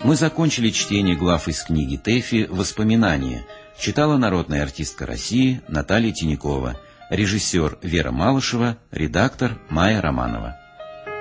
Мы закончили чтение глав из книги Тэфи «Воспоминания». Читала народная артистка России Наталья Тинякова, режиссер Вера Малышева, редактор Майя Романова.